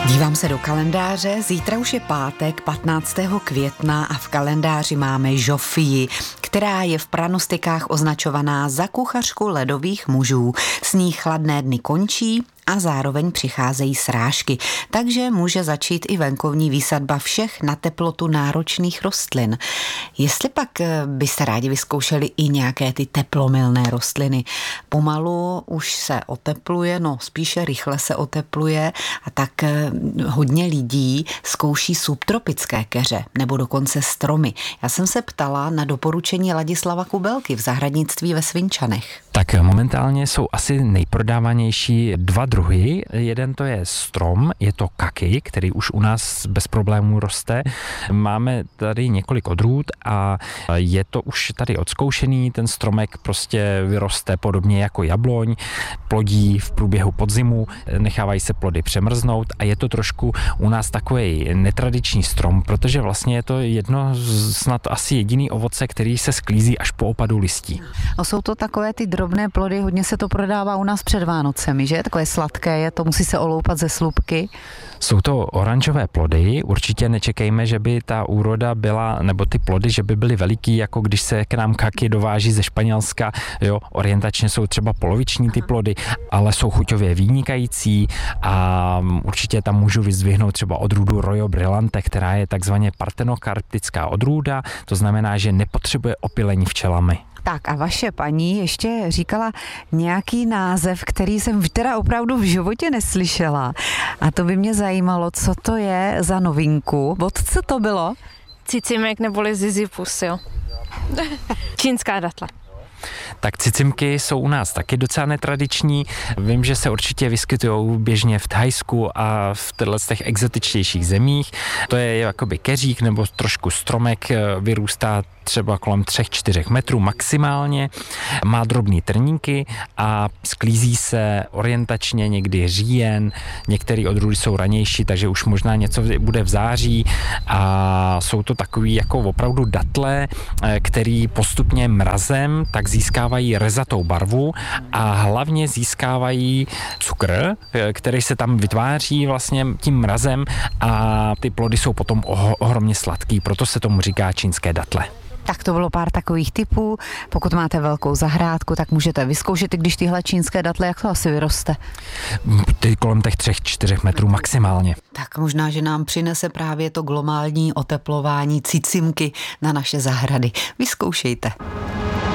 Dívám se do kalendáře, zítra už je pátek 15. května a v kalendáři máme Žofii, která je v pranostikách označovaná za kuchařku ledových mužů. S ní chladné dny končí a zároveň přicházejí srážky, takže může začít i venkovní výsadba všech na teplotu náročných rostlin. Jestli pak byste rádi vyzkoušeli i nějaké ty teplomilné rostliny. Pomalu už se otepluje, spíše rychle se otepluje a tak hodně lidí zkouší subtropické keře nebo dokonce stromy. Já jsem se ptala na doporučení Ladislava Kubelky v zahradnictví ve Svinčanech. Tak momentálně jsou asi nejprodávanější dva druhy. Jeden to je strom, je to kaki, který už u nás bez problémů roste. Máme tady několik odrůd a je to už tady odzkoušený. Ten stromek prostě vyroste podobně jako jabloň, plodí v průběhu podzimu, nechávají se plody přemrznout a je to trošku u nás takový netradiční strom, protože vlastně je to jedno snad asi jediný ovoce, který se sklízí až po opadu listí. A jsou to takové ty drobné plody, hodně se to prodává u nás před Vánocemi, že? Takové sladké je to, musí se oloupat ze slupky. Jsou to oranžové plody, určitě nečekejme, že by ta úroda byla, nebo ty plody, že by byly veliký, jako když se k nám kaki dováží ze Španělska, jo, orientačně jsou třeba poloviční ty plody, ale jsou chuťově vynikající a určitě tam můžu vyzdvihnout třeba odrůdu Royo Brillante, která je takzvaně partenokarptická odrůda, to znamená, že nepotřebuje opylení včelami. Tak a vaše paní ještě říkala nějaký název, který jsem teda opravdu v životě neslyšela. A to by mě zajímalo, co to je za novinku. Co to bylo? Cicimek neboli Ziziphus, jo. Čínská datle. Tak cicimky jsou u nás taky docela netradiční. Vím, že se určitě vyskytují běžně v Thajsku a v těch exotičtějších zemích. To je jakoby keřík nebo trošku stromek, vyrůstá třeba kolem 3-4 metrů maximálně, má drobný trníky a sklízí se orientačně někdy říjen, některé odrůdy jsou ranější, takže už možná něco bude v září a jsou to takový jako opravdu datle, který postupně mrazem tak získávají rezatou barvu a hlavně získávají cukr, který se tam vytváří vlastně tím mrazem a ty plody jsou potom ohromně sladký, proto se tomu říká čínské datle. Tak to bylo pár takových typů. Pokud máte velkou zahrádku, tak můžete vyzkoušet, i když tyhle čínské datle, jak to asi vyroste? Ty kolem těch 3-4 metrů maximálně. Tak možná, že nám přinese právě to globální oteplování cicimky na naše zahrady. Vyzkoušejte.